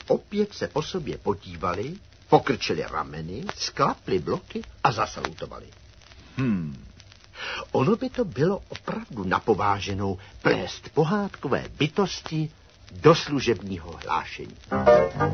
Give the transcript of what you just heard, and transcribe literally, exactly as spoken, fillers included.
opět se po sobě podívali, pokrčili rameny, sklapli bloky a zasalutovali. Hmm. Ono by to bylo opravdu napováženou plést pohádkové bytosti do služebního hlášení.